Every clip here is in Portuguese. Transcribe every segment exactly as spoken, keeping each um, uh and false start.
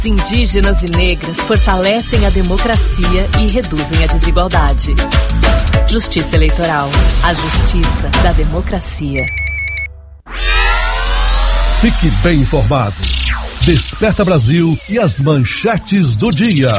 Indígenas e negras fortalecem a democracia e reduzem a desigualdade. Justiça Eleitoral. A justiça da democracia. Fique bem informado. Desperta Brasil e as manchetes do dia.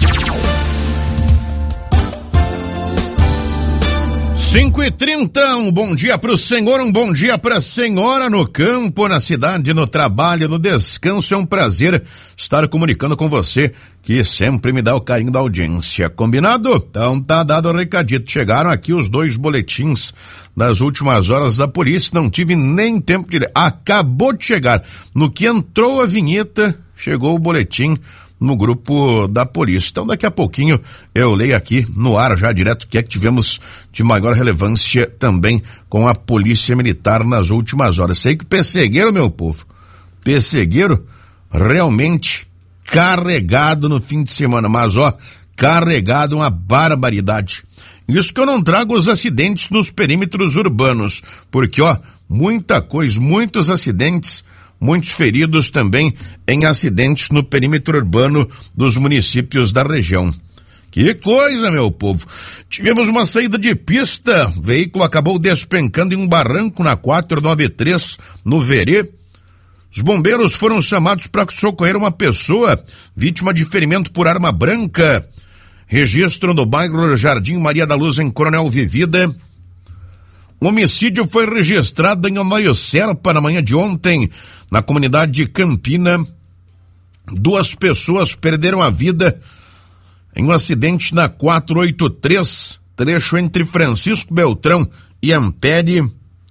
cinco e trinta, um bom dia para o senhor, um bom dia para a senhora no campo, na cidade, no trabalho, no descanso. É um prazer estar comunicando com você, que sempre me dá o carinho da audiência. Combinado? Então tá dado o recadito. Chegaram aqui os dois boletins das últimas horas da polícia, não tive nem tempo de ler. Acabou de chegar. No que entrou a vinheta, chegou o boletim no grupo da polícia. Então daqui a pouquinho eu leio aqui no ar já direto o que é que tivemos de maior relevância também com a polícia militar nas últimas horas. Sei que pessegueiro, meu povo, pessegueiro realmente carregado no fim de semana, mas ó, carregado uma barbaridade. Isso que eu não trago os acidentes nos perímetros urbanos, porque ó, muita coisa, muitos acidentes, muitos feridos também em acidentes no perímetro urbano dos municípios da região. Que coisa, meu povo! Tivemos uma saída de pista, o veículo acabou despencando em um barranco na quatrocentos e noventa e três, no Verê. Os bombeiros foram chamados para socorrer uma pessoa vítima de ferimento por arma branca. Registro no bairro Jardim Maria da Luz, em Coronel Vivida. Um homicídio foi registrado em Honório Serpa na manhã de ontem, na comunidade de Campina. Duas pessoas perderam a vida em um acidente na quatrocentos e oitenta e três, trecho entre Francisco Beltrão e Ampere.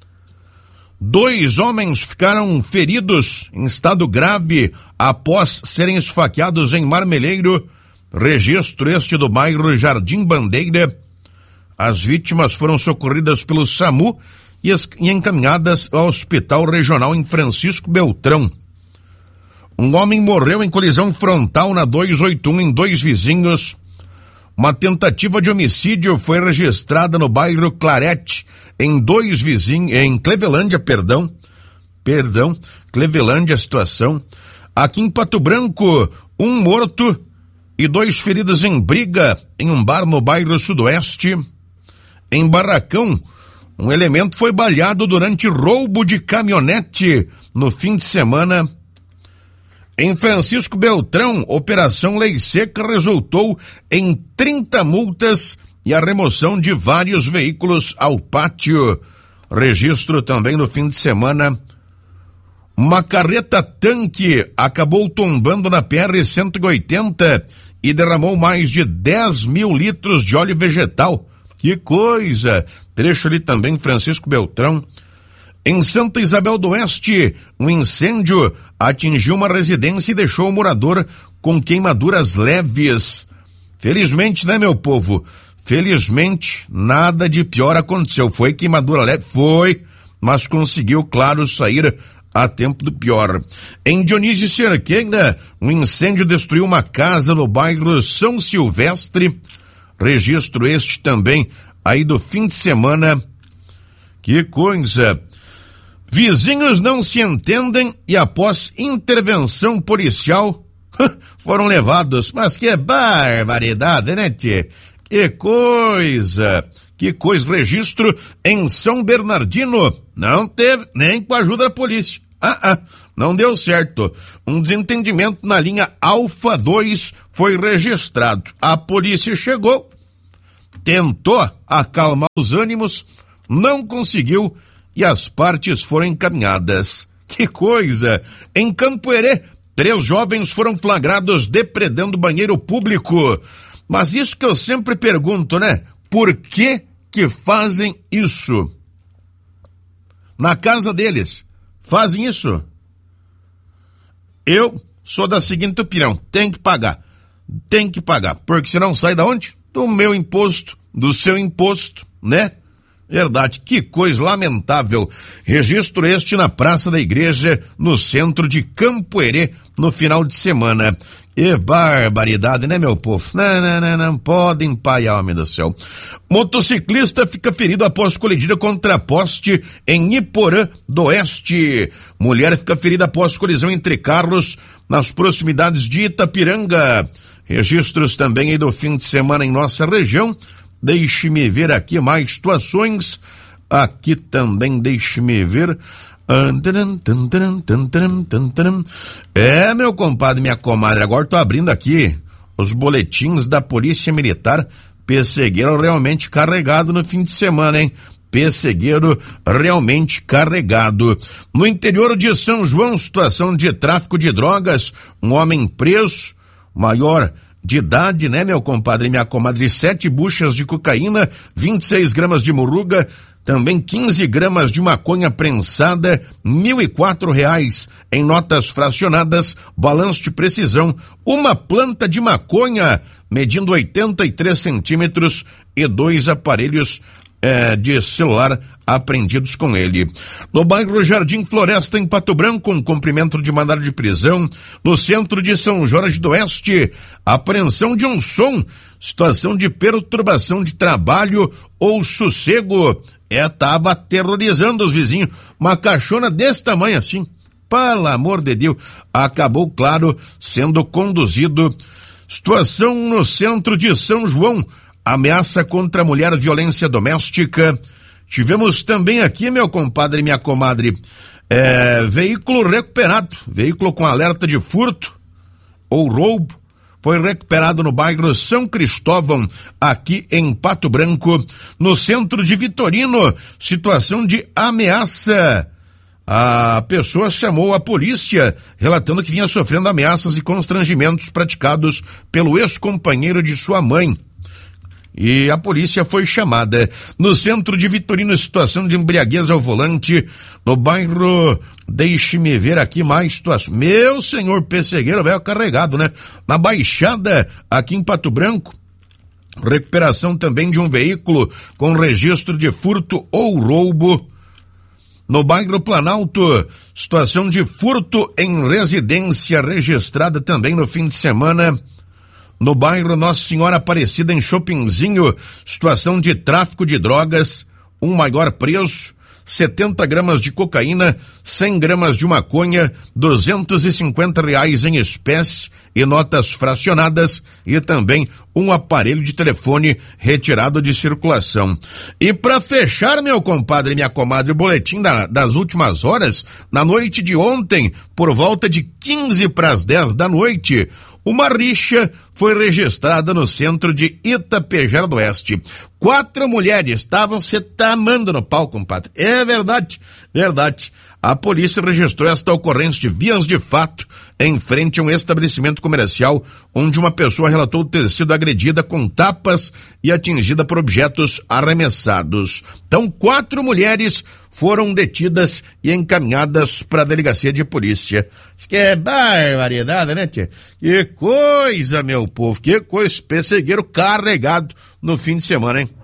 Dois homens ficaram feridos em estado grave após serem esfaqueados em Marmeleiro. Registro este do bairro Jardim Bandeira. As vítimas foram socorridas pelo SAMU e, as, e encaminhadas ao Hospital Regional em Francisco Beltrão. Um homem morreu em colisão frontal na duzentos e oitenta e um em dois vizinhos. Uma tentativa de homicídio foi registrada no bairro Clarete, em dois vizinhos, em Clevelândia, perdão. Perdão, Clevelândia a situação. Aqui em Pato Branco, um morto e dois feridos em briga em um bar no bairro Sudoeste. Em Barracão, um elemento foi baleado durante roubo de caminhonete no fim de semana. Em Francisco Beltrão, Operação Lei Seca resultou em trinta multas e a remoção de vários veículos ao pátio. Registro também no fim de semana. Uma carreta-tanque acabou tombando na P R cento e oitenta e derramou mais de dez mil litros de óleo vegetal. Que coisa! Trecho ali também, Francisco Beltrão. Em Santa Isabel do Oeste, um incêndio atingiu uma residência e deixou o morador com queimaduras leves. Felizmente, né, meu povo? Felizmente, nada de pior aconteceu. Foi queimadura leve? Foi, mas conseguiu, claro, sair a tempo do pior. Em Dionísio Cerqueira, um incêndio destruiu uma casa no bairro São Silvestre. Registro este também aí do fim de semana. Que coisa! Vizinhos não se entendem e após intervenção policial foram levados. Mas que barbaridade, né, tchê? Que coisa! Que coisa! Registro em São Bernardino. Não teve nem com a ajuda da polícia. Ah, ah, não deu certo. Um desentendimento na linha Alfa dois foi registrado. A polícia chegou, tentou acalmar os ânimos, não conseguiu e as partes foram encaminhadas. Que coisa! Em Campoerê, três jovens foram flagrados depredando banheiro público. Mas isso que eu sempre pergunto, né? Por que que fazem isso? Na casa deles, fazem isso? Eu sou da seguinte opinião, tem que pagar. Tem que pagar, porque senão sai da onde? Do meu imposto, do seu imposto, né? Verdade, que coisa lamentável. Registro este na Praça da Igreja, no centro de Campoerê, no final de semana. Que barbaridade, né, meu povo? Não, não, não, não pode empaiar, homem do céu. Motociclista fica ferido após colidir contra poste em Iporã do Oeste. Mulher fica ferida após colisão entre carros nas proximidades de Itapiranga. Registros também aí do fim de semana em nossa região. Deixe-me ver aqui mais situações. Aqui também, deixe-me ver. É, meu compadre, minha comadre, agora tô abrindo aqui os boletins da Polícia Militar. Pessegueiro realmente carregado no fim de semana, hein? Pessegueiro realmente carregado. No interior de São João, situação de tráfico de drogas, um homem preso, maior de idade, né, meu compadre e minha comadre, sete buchas de cocaína, vinte e seis gramas de muruga, também quinze gramas de maconha prensada, mil e quatro reais em notas fracionadas, balanço de precisão, uma planta de maconha medindo oitenta e três centímetros e dois aparelhos é, de celular apreendidos com ele. No bairro Jardim Floresta, em Pato Branco, um cumprimento de mandado de prisão. No centro de São Jorge do Oeste, apreensão de um som, situação de perturbação de trabalho ou sossego. É, tava aterrorizando os vizinhos. Uma caixona desse tamanho assim, pelo amor de Deus, acabou, claro, sendo conduzido. Situação no centro de São João, ameaça contra a mulher, violência doméstica. Tivemos também aqui, meu compadre e minha comadre, é, veículo recuperado, veículo com alerta de furto ou roubo, foi recuperado no bairro São Cristóvão, aqui em Pato Branco, no centro de Vitorino, situação de ameaça. A pessoa chamou a polícia, relatando que vinha sofrendo ameaças e constrangimentos praticados pelo ex-companheiro de sua mãe. E a polícia foi chamada. No centro de Vitorino, situação de embriaguez ao volante. No bairro, deixe-me ver aqui mais situações. Meu senhor pessegueiro, velho, carregado, né? Na Baixada, aqui em Pato Branco, recuperação também de um veículo com registro de furto ou roubo. No bairro Planalto, situação de furto em residência registrada também no fim de semana. No bairro Nossa Senhora Aparecida, em Chopinzinho, situação de tráfico de drogas, um maior preso, setenta gramas de cocaína, cem gramas de maconha, duzentos e cinquenta reais em espécie e notas fracionadas e também um aparelho de telefone retirado de circulação. E para fechar, meu compadre e minha comadre, o boletim da, das últimas horas, na noite de ontem, por volta de quinze para as dez da noite, uma rixa foi registrada no centro de Itapejara do Oeste. Quatro mulheres estavam se tamando no pau, compadre. É verdade, verdade. A polícia registrou esta ocorrência de vias de fato em frente a um estabelecimento comercial onde uma pessoa relatou ter sido agredida com tapas e atingida por objetos arremessados. Então, quatro mulheres foram detidas e encaminhadas para a delegacia de polícia. Isso que é barbaridade, né, tia? Que coisa, meu povo, que coisa, pessegueiro carregado no fim de semana, hein?